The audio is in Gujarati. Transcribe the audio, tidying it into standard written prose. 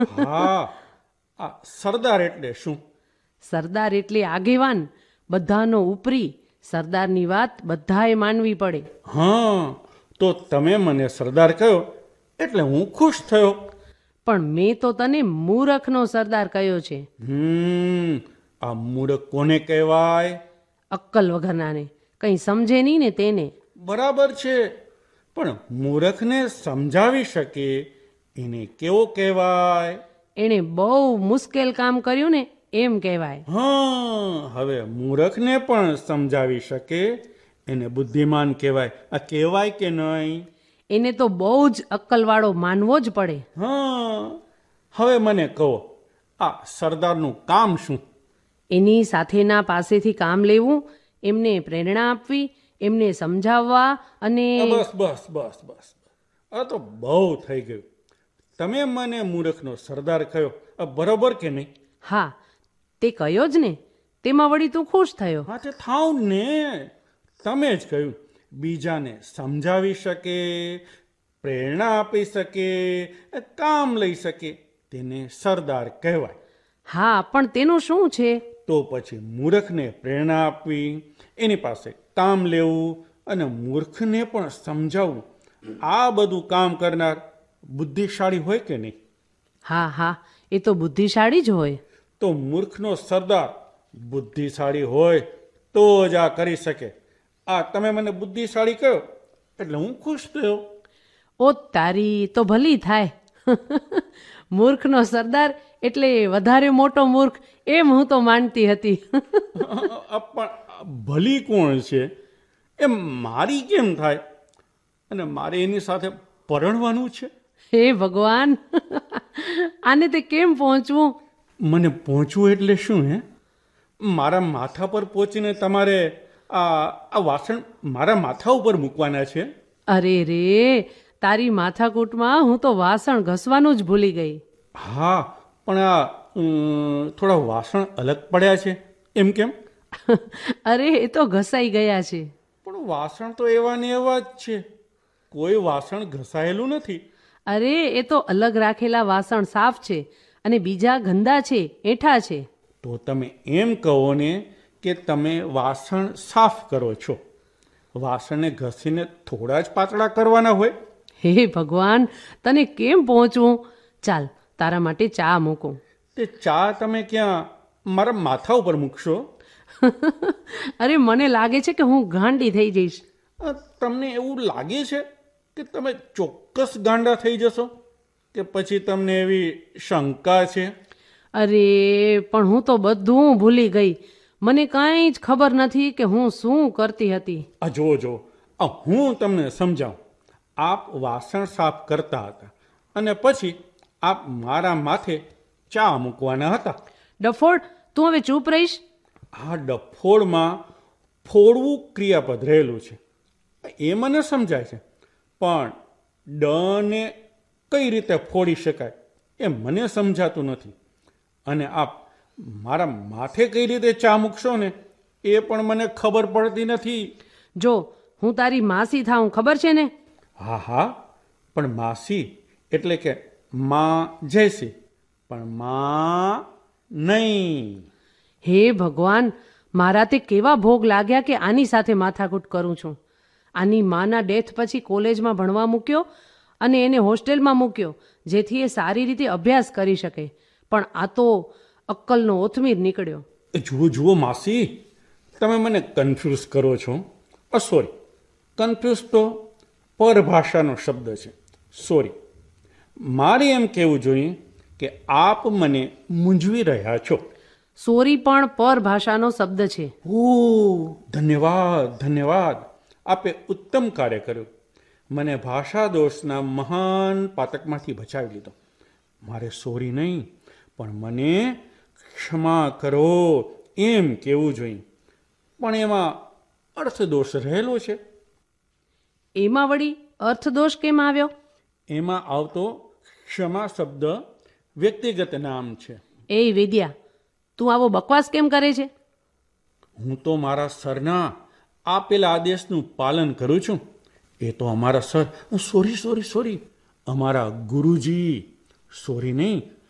હા, આ સરદાર એટલે શું? સરદાર એટલે આગેવાન, બધાનો ઉપરી. સરદારની વાત બધાએ માનવી પડે. હા, તો તમે મને સરદાર કહ્યો એટલે હું ખુશ થયો. પણ મેં તો તને મૂરખનો સરદાર કહ્યો છે. આ મૂર્ખ કોને કહેવાય? અક્કલ વગરનાને, કંઈ સમજે નહીં ને તેને. બરાબર છે, પણ મૂર્ખને સમજાવી શકે એને કેવો કહેવાય? એણે બહુ મુશ્કેલ કામ કર્યું ને એમ કહેવાય. હા, હવે મૂર્ખને પણ સમજાવી શકે એને બુદ્ધિમાન કહેવાય. આ કહેવાય કે નહીં? એને તો બહુ જ અક્કલવાળો માનવો જ પડે. હા, હવે મને કહો, આ સરદારનું કામ શું? એની સાથેના પાસેથી કામ લેવું, એમને પ્રેરણા આપવી, એમને સમજાવવા અને બસ બસ બસ બસ, આ તો બહુ થઈ ગયું. તમે મને મૂર્ખનો સરદાર કહ્યો, આ બરોબર કે નહીં? હા, તે કહ્યો જ ને, તેમાં વળી તું ખુશ થયો. હા, તે થાવ ને. તમે જ કહ્યું બીજાને સમજાવી શકે, પ્રેરણા આપી શકે, કામ લઈ શકે, તેને સરદાર કહેવાય. હા, પણ તેનું શું છે? તો પછી મૂર્ખને પ્રેરણા આપવી, એની પાસે કામ લેવું અને મૂર્ખને પણ સમજાવવું, આ બધું કામ કરનાર બુદ્ધિશાળી હોય કે નહીં? હા હા, એ તો બુદ્ધિશાળી જ હોય. તો મૂર્ખનો સરદાર બુદ્ધિશાળી હોય તો જ આ કરી શકે. આ તમે મને બુદ્ધિશાળી કહ્યો એટલે હું ખુશ થયો. ઓ તારી તો ભલી થાય. મૂર્ખનો સરદાર એટલે વધારે મોટો મૂર્ખ એમ હું તો માનતી હતી. પણ ભલી કોણ છે એ મારી કેમ થાય? અને મારે એની સાથે પરણવાનું છે. હે ભગવાન, આને તે કેમ પહોંચવું? મને પહોંચવું એટલે શું? હે, મારા માથા પર પહોંચીને તમારે આ વાસણ મારા માથા ઉપર મૂકવાના છે? અરે રે, તારી માથાકૂટમાં હું તો વાસણ ઘસવાનું જ ભૂલી ગઈ. હા, પણ આ થોડા વાસણ અલગ પડ્યા છે એમ કેમ? અરે, એ તો ઘસાઈ ગયા છે. પણ વાસણ તો એવા ને એવા જ છે, કોઈ વાસણ ઘસાયેલું નથી. અરે, એ તો અલગ રાખેલા વાસણ સાફ છે અને બીજા ગંદા છે, એઠા છે. તો તમે એમ કહો ને કે તમે વાસણ સાફ કરો છો, વાસણને ઘસીને થોડા જ પાતળા કરવાના હોય. હે ભગવાન, તને કેમ પહોંચવું? ચાલ, તારા માટે ચા મૂકું. તે ચા તમે ક્યાં મારા માથા ઉપર મૂકશો? અરે, મને લાગે છે કે હું ગાંડી થઈ જઈશ. તમને એવું લાગે છે કે તમે ચોક્કસ ગાંડા થઈ જશો, કે પછી તમને એવી શંકા છે? અરે, પણ હું તો બધું ભૂલી ગઈ. મને કાંઈ જ ખબર નથી કે હું શું કરતી હતી. આ જો હું તમને સમજાવું. આપ વાસણ સાફ કરતા હતા અને પછી આપ મારા માથે ચા મૂકવાના હતા. ડફોડ, તું હવે ચૂપ રહીશ? આ ડફોડમાં ફોડવું ક્રિયાપદ રહેલું છે એ મને સમજાય છે, પણ ડને કઈ રીતે ફોડી શકાય એ મને સમજાતું નથી. અને આપ મારા માથે કઈ રીતે ચા મૂકશો ને એ પણ મને ખબર પડતી નથી. જો, હું તારી માસી થાઉં, ખબર છે ને? હા, પણ માસી એટલે કે માં જયસી, પણ માં નહીં. હે ભગવાન, મારા તે કેવા ભોગ લાગ્યા કે આની સાથે માથાકૂટ કરું છું. આની માના ડેથ પછી કોલેજમાં ભણવા મૂક્યો અને એને હોસ્ટેલમાં મૂક્યો જેથી એ સારી રીતે અભ્યાસ કરી શકે. પણ આ તો અક્કલનો ઓથમીર નીકળ્યો. જુઓ માસી, તમે મને કન્ફ્યુઝ કરો છો. સોરી, કન્ફ્યુઝ તો પરભાષાનો શબ્દ છે. સોરી, મારે એમ કહેવું જોઈએ કે આપ મને મૂંઝવી રહ્યા છો. સોરી પણ પરભાષાનો શબ્દ છે. ધન્યવાદ. આપે ઉત્તમ કાર્ય કર્યું. મને ભાષા દોષના મહાન પાતકમાંથી બચાવી લીધો. મારે સોરી નહીં, પણ મને ક્ષમા કરો એમ કહેવું જોઈએ. પણ એમાં અર્થદોષ રહેલો છે. એમાં વળી અર્થદોષ કેમ આવ્યો? એમાં આવતો ક્ષમા શબ્દ વ્યક્તિગત નામ છે. એ વિદ્યા, તું આવો બકવાસ કેમ કરે છે? હું તો મારા સરના આપેલા આદેશનું પાલન કરું છું. એ તો અમારા સર, સોરી, અમારા ગુરુજી, સોરી નહીં,